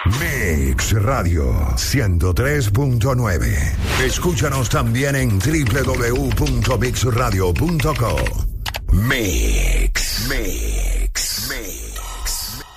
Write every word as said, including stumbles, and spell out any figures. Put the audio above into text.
Mix Radio ciento tres punto nueve. Escúchanos también en doble u doble u doble u punto mix radio punto co. Mix.